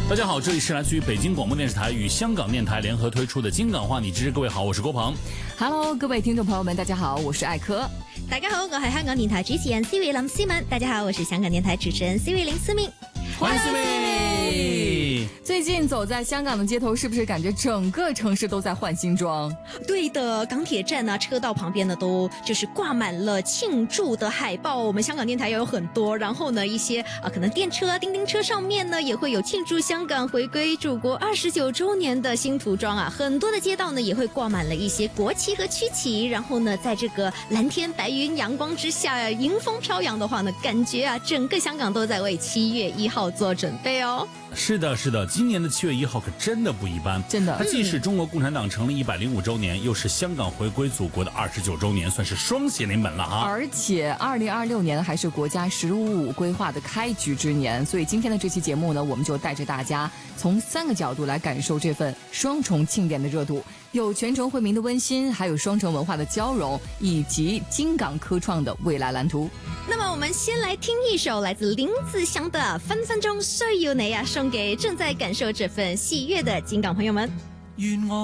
大家好，这里是来自于北京广播电视台与香港电台联合推出的金港话你知。各位好，我是郭鹏。 Hello， 各位听众朋友们，大家好，我是艾科。 大家好，我係香港電台主持人 Siri 林思敏。大家好，我是香港電台主持人 Siri 林思敏。 歡迎思敏。 最近走在香港的街頭，是不是感覺整個城市都在換新裝？ 對的，港鐵站啊，車道旁邊呢都就是掛滿了慶祝的海報。我們香港電台也有很多，然後呢一些可能電車啊、叮叮車上面呢也會有慶祝香港回歸祖國29週年的新塗裝啊。很多的街道呢也會掛滿了一些國旗和區旗，然後呢在這個藍天白雲陽光之下，迎風飄揚的話呢，感覺啊整個香港都在為7月1號做準備哦。 是的，是的，今年的7月1號可真的不一般， 真的。 它既是中國共產黨成立105週年，又是香港回歸祖國的29週年，算是雙喜臨門了哈。 而且2026年還是國家15規劃的開局之年，所以今天的這期節目呢，我們就帶着大家從3個角度來感受這份雙重慶典的熱度，有全城惠民的溫馨，還有雙城文化的交融，以及金港科創的未來藍圖。 那麼我們先來聽一首來自林子祥的《分分鐘需要你》啊，送給正在感受這份喜悅的金港朋友們。 願我